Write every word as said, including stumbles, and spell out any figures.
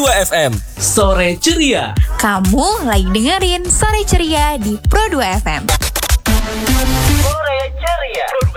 dua F M. Sore Ceria. Kamu lagi dengerin Sore Ceria di Pro dua F M. Sore Ceria.